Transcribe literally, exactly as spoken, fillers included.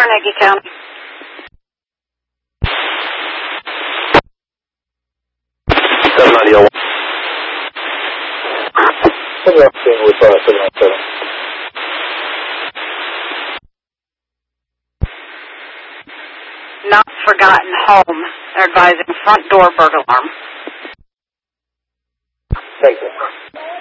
Carnegie County. seven ninety oh one. Interrupting with uh, seven nine seven. Not forgotten home. They're advising front door burglar alarm. Thank you.